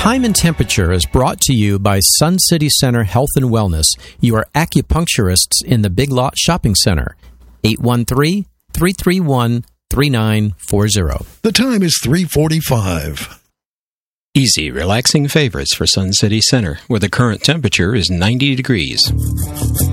Time and Temperature is brought to you by Sun City Center Health and Wellness, your acupuncturists in the Big Lot Shopping Center. 813-331-3940. The time is 3:45. Easy, relaxing favorites for Sun City Center, where the current temperature is 90 degrees.